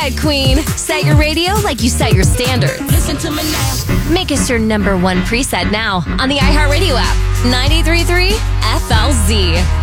ahead, Queen. Set your radio like you set your standards. Listen to me now. Make us your number one preset now on the iHeartRadio app. 93.3 FLZ.